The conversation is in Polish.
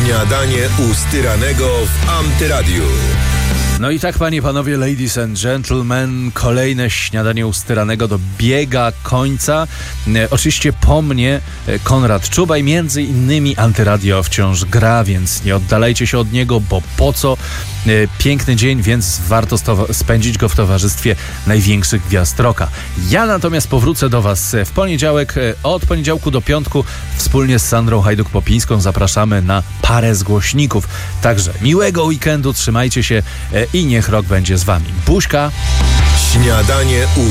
Śniadanie u Styranego w Antyradiu. No i tak, panie, panowie, ladies and gentlemen, kolejne śniadanie u Styranego dobiega końca. Oczywiście po mnie Konrad Czubaj, między innymi Antyradio wciąż gra, więc nie oddalajcie się od niego, bo po co? Piękny dzień, więc warto spędzić go w towarzystwie największych gwiazd rocka. Ja natomiast powrócę do was w poniedziałek. Od poniedziałku do piątku wspólnie z Sandrą Hajduk-Popińską zapraszamy na parę z głośników. Także miłego weekendu, trzymajcie się i niech rock będzie z wami. Buźka! Śniadanie u